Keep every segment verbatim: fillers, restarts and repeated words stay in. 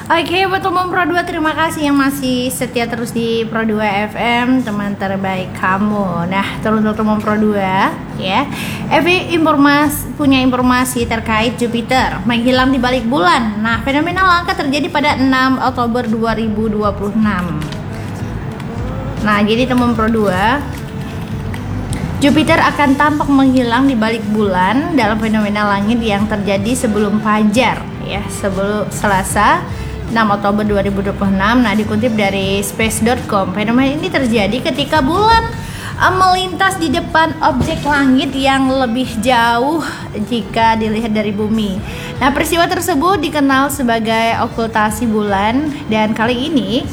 Oke, buat teman Pro dua, terima kasih yang masih setia terus di Pro dua F M, teman terbaik kamu. Nah, terus untuk teman Pro dua, ya, F B informasi, punya informasi terkait Jupiter menghilang di balik bulan. Nah, fenomena langka terjadi pada enam Oktober dua ribu dua puluh enam. Nah, jadi teman Pro dua, Jupiter akan tampak menghilang di balik bulan dalam fenomena langit yang terjadi sebelum fajar, ya, sebelum Selasa enam Oktober dua ribu dua puluh enam. Nah, dikutip dari space dot com, fenomena ini terjadi ketika bulan uh, melintas di depan objek langit yang lebih jauh jika dilihat dari bumi. Nah, peristiwa tersebut dikenal sebagai okultasi bulan, dan kali ini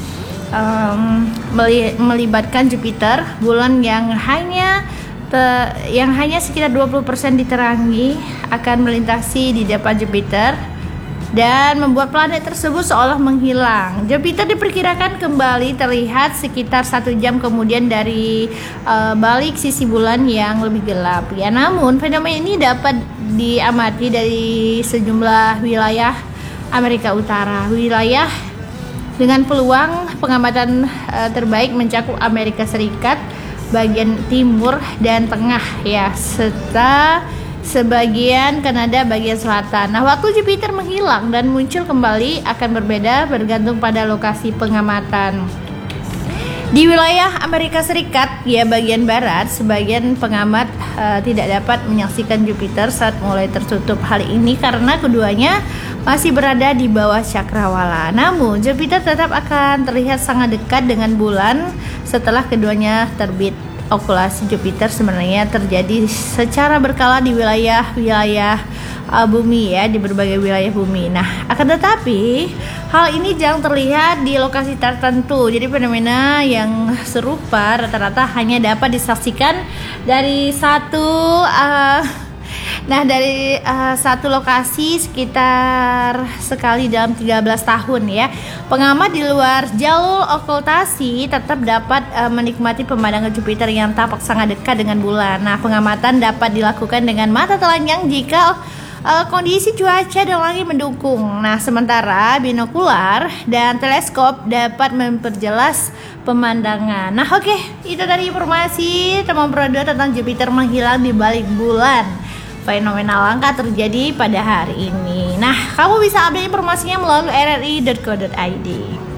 um, melibatkan Jupiter, bulan yang hanya te, yang hanya sekitar dua puluh persen diterangi akan melintasi di depan Jupiter dan membuat planet tersebut seolah menghilang. Jupiter diperkirakan kembali terlihat sekitar satu jam kemudian dari uh, balik sisi bulan yang lebih gelap. Ya, namun fenomena ini dapat diamati dari sejumlah wilayah Amerika Utara. Wilayah dengan peluang pengamatan uh, terbaik mencakup Amerika Serikat, bagian timur dan tengah, ya, serta sebagian Kanada bagian selatan. Nah, waktu Jupiter menghilang dan muncul kembali akan berbeda bergantung pada lokasi pengamatan. Di wilayah Amerika Serikat, ya, bagian barat, sebagian pengamat uh, tidak dapat menyaksikan Jupiter saat mulai tertutup. Hal ini karena keduanya masih berada di bawah cakrawala. Namun, Jupiter tetap akan terlihat sangat dekat dengan bulan setelah keduanya terbit. Okulasi Jupiter sebenarnya terjadi secara berkala di wilayah-wilayah uh, bumi, ya, di berbagai wilayah bumi. Nah, akan tetapi hal ini jarang terlihat di lokasi tertentu. Jadi fenomena yang serupa rata-rata hanya dapat disaksikan dari satu uh, Nah, dari uh, satu lokasi sekitar sekali dalam tiga belas tahun, ya. Pengamat di luar jalur okultasi tetap dapat uh, menikmati pemandangan Jupiter yang tampak sangat dekat dengan bulan. Nah, pengamatan dapat dilakukan dengan mata telanjang jika uh, kondisi cuaca dan langit mendukung. Nah, sementara binokular dan teleskop dapat memperjelas pemandangan. Nah, oke, okay, itu tadi informasi teman Pro dua tentang Jupiter menghilang di balik bulan. Fenomena langka terjadi pada hari ini. Nah, kamu bisa update informasinya melalui r r i dot co dot i d.